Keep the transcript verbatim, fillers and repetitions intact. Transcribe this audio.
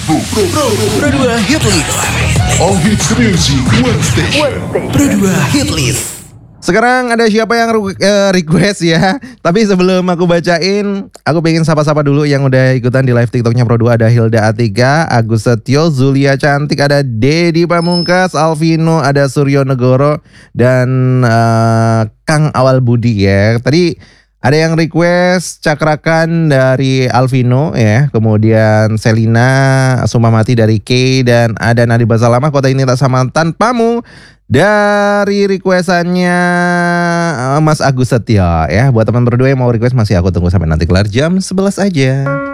Pro, Pro, Pro, Pro dua Hit List. All hits music, one station. Pro dua Hit List. Sekarang ada siapa yang uh, request ya. Tapi sebelum aku bacain, aku pengen sapa-sapa dulu yang udah ikutan di live TikToknya Pro dua. Ada Hilda Atika, Agus Setio, Zulia Cantik, ada Dedi Pamungkas, Alvino, ada Suryo Negoro, dan uh, Kang Awal Budi ya. Tadi ada yang request Cakrakan dari Alvino ya. Kemudian Selina Sumamati dari K. Dan ada Nadiba Salamah, Kota Ini Tak Sama Tanpamu dari requestannya Mas Agus Setia ya. Buat teman berdua yang mau request masih aku tunggu sampai nanti kelar jam sebelas aja.